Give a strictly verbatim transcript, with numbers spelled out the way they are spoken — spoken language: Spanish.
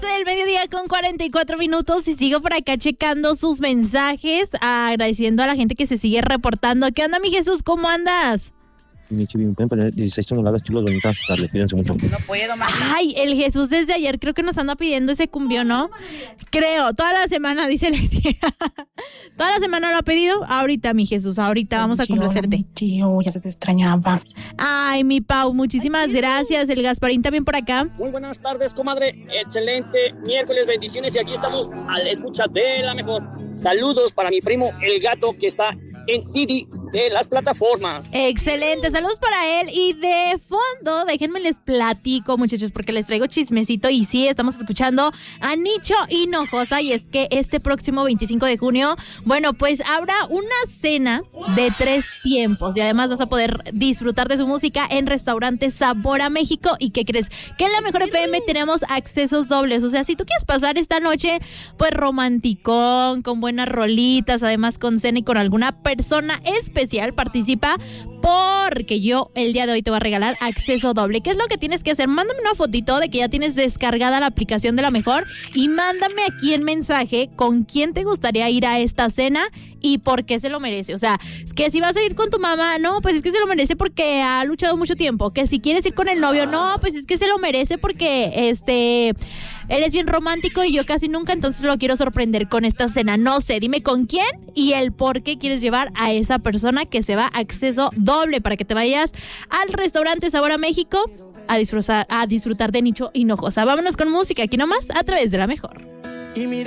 doce del mediodía con cuarenta y cuatro minutos y sigo por acá checando sus mensajes, agradeciendo a la gente que se sigue reportando. ¿Qué onda, mi Jesús? ¿Cómo andas? Mi chibi, ¿me pueden poner dieciséis toneladas chulos bonitas? Dale, cuídense mucho. No puedo, más. Ay, el Jesús desde ayer creo que nos anda pidiendo ese cumbión, ¿no? Creo, toda la semana, dice la tía. Toda la semana lo ha pedido. Ahorita, mi Jesús, ahorita vamos a complacerte. Mi tío, ya se te extrañaba. Ay, mi Pau, muchísimas gracias. El Gasparín también por acá. Muy buenas tardes, comadre. Excelente miércoles, bendiciones. Y aquí estamos a la escucha de la mejor. Saludos para mi primo, el gato, que está en Didi de las plataformas. Excelente, saludos para él. Y de fondo, déjenme les platico, muchachos, porque les traigo chismecito. Y sí, estamos escuchando a Nicho Hinojosa. Y es que este próximo veinticinco de junio, bueno, pues habrá una cena de tres tiempos. Y además vas a poder disfrutar de su música en restaurante Sabor a México. ¿Y qué crees? Que en la Mejor F M tenemos accesos dobles. O sea, si tú quieres pasar esta noche, pues romanticón, con buenas rolitas, además con cena y con alguna persona especial, participa, porque yo el día de hoy te voy a regalar acceso doble. ¿Qué es lo que tienes que hacer? Mándame una fotito de que ya tienes descargada la aplicación de La Mejor y mándame aquí en mensaje con quién te gustaría ir a esta cena y por qué se lo merece. O sea, que si vas a ir con tu mamá, no, pues es que se lo merece porque ha luchado mucho tiempo. Que si quieres ir con el novio, no, pues es que se lo merece porque este él es bien romántico y yo casi nunca, entonces lo quiero sorprender con esta cena. No sé, dime con quién y el por qué quieres llevar a esa persona que se va a acceso doble para que te vayas al restaurante Sabor a México a disfrutar, a disfrutar de Nicho Hinojosa. Vámonos con música aquí nomás a través de La Mejor.